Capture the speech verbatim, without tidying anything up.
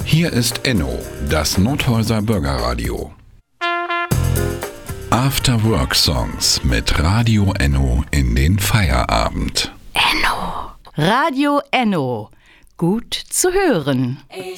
Hier ist Enno, das Nordhäuser Bürgerradio. After Work Songs mit Radio Enno in den Feierabend. Enno. Radio Enno. Gut zu hören. Ich